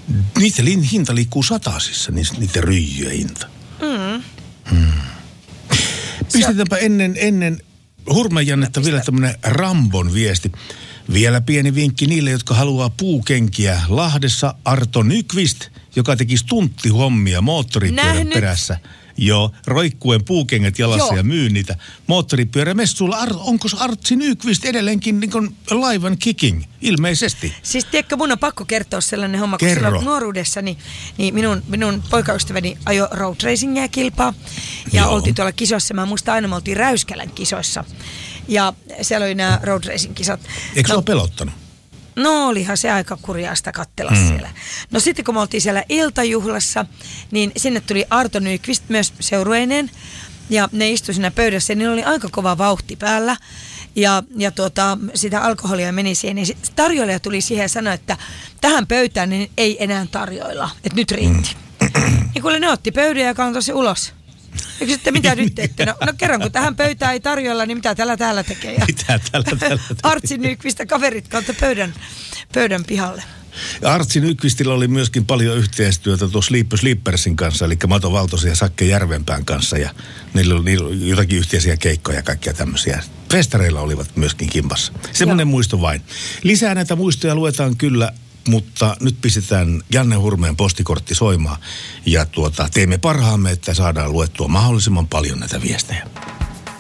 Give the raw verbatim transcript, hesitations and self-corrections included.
Niiden hinta liikkuu satasissa, niiden ryijyjen hinta. Mm. Hmm. Pistetäänpä ennen, ennen Hurmejannetta vielä tämmönen Rambon viesti. Vielä pieni vinkki niille, jotka haluaa puukenkiä. Lahdessa Arto Nyqvist, joka teki stunttihommia moottoripyörän perässä. Joo, roikkuen puukengät jalassa Joo. ja myy niitä moottoripyörämessuilla. Ar- onko Artsi Nyqvist edelleenkin niin kuin laivan kicking? Ilmeisesti. Siis tiedätkö, mun on pakko kertoa sellainen homma, kun silloin nuoruudessani niin minun, minun poikaystäväni ajo road racingia kilpaa. Ja Joo. oltiin tuolla kisoissa. Mä muistan aina, me oltiin Räyskälän kisoissa. Ja siellä oli nämä road racing kisat. Eikö no, se ole pelottanut? No olihan se aika kurjaasta katsella mm. siellä. No sitten kun me oltiin siellä iltajuhlassa, niin sinne tuli Arto Nyqvist myös seurueineen. Ja ne istui siinä pöydässä ja niillä oli aika kova vauhti päällä. Ja, ja tuota, sitä alkoholia meni siihen. Ja tarjoilija tuli siihen ja sanoi, että tähän pöytään niin ei enää tarjoilla. Että nyt riitti. Mm. Ja kuule ne otti pöydän ja kantoi se ulos. Eikö sitten mitä nyt teette? No, no kerran kun tähän pöytään ei tarjoilla, niin mitä täällä täällä tekee? Ja mitä täällä täällä tekee? Artsi Nyqvistä kaverit kautta pöydän, pöydän pihalle. Ja Artsi Nyqvistillä oli myöskin paljon yhteistyötä tuossa Sleepy Sleepersin kanssa, eli Mato Valtosen ja Sakke Järvenpään kanssa. Ja niillä oli, niillä oli jotakin yhteisiä keikkoja ja kaikkia tämmöisiä. Festareilla olivat myöskin kimpassa. Semmoinen muisto vain. Lisää näitä muistoja luetaan kyllä, mutta nyt pistetään Janne Hurmeen postikortti soimaan. Ja tuota, teemme parhaamme, että saadaan luettua mahdollisimman paljon näitä viestejä.